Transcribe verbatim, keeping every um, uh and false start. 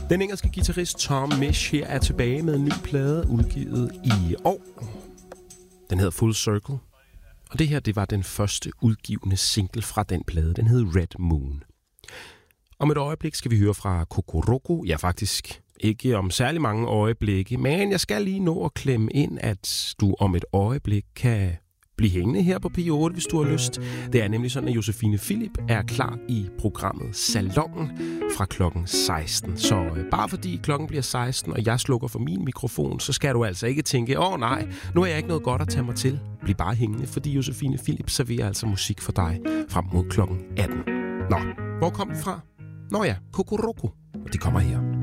Den engelske guitarist Tom Misch her er tilbage med en ny plade, udgivet i år. Den hedder Full Circle. Og det her, det var den første udgivne single fra den plade. Den hed Red Moon. Om et øjeblik skal vi høre fra Kokoroko. Ja, faktisk ikke om særlig mange øjeblikke, men jeg skal lige nå at klemme ind, at du om et øjeblik kan blive hængende her på P otte, hvis du har lyst. Det er nemlig sådan, at Josefine Philip er klar i programmet Salongen fra klokken seksten. Så øh, bare fordi klokken bliver seksten, og jeg slukker for min mikrofon, så skal du altså ikke tænke, åh nej, nu har jeg ikke noget godt at tage mig til. Bliv bare hængende, fordi Josefine Philip serverer altså musik for dig frem mod klokken atten. Nå, hvor kom vi fra? Nå ja, Kokoroko, og det kommer her.